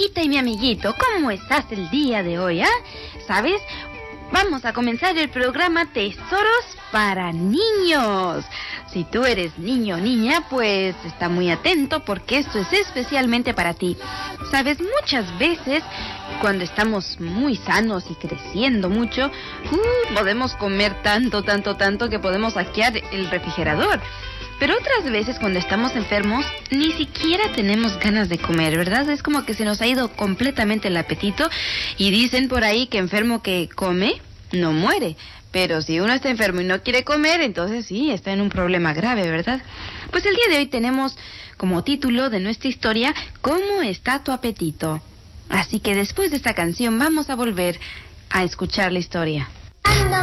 amiguita y mi amiguito, ¿cómo estás el día de hoy, ¿Sabes? Vamos a comenzar el programa Tesoros para Niños. Si tú eres niño o niña, pues está muy atento porque esto es especialmente para ti. Sabes, muchas veces cuando estamos muy sanos y creciendo mucho, podemos comer tanto que podemos saquear el refrigerador. Pero otras veces cuando estamos enfermos, ni siquiera tenemos ganas de comer, ¿verdad? Es como que se nos ha ido completamente el apetito y dicen por ahí que enfermo que come, no muere. Pero si uno está enfermo y no quiere comer, entonces sí, está en un problema grave, ¿verdad? Pues el día de hoy tenemos como título de nuestra historia, ¿Cómo está tu apetito? Así que después de esta canción vamos a volver a escuchar la historia.